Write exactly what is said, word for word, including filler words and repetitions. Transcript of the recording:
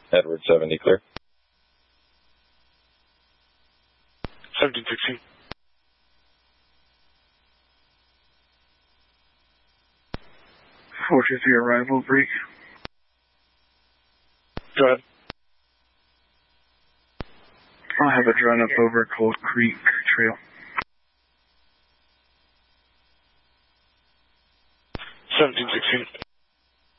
Edward seventy, clear. seventeen sixteen. four two three arrival, break. Go ahead. I'll have it run up over Cold Creek Trail. seventeen sixteen.